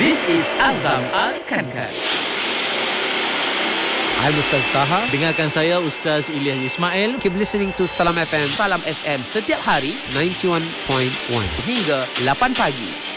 This is Azam Al-Kankan. I'm Ustaz Taha. Dengarkan saya Ustaz Ilyas Ismail. Keep listening to Salam FM Salam FM setiap hari 91.1 hingga 8 pagi.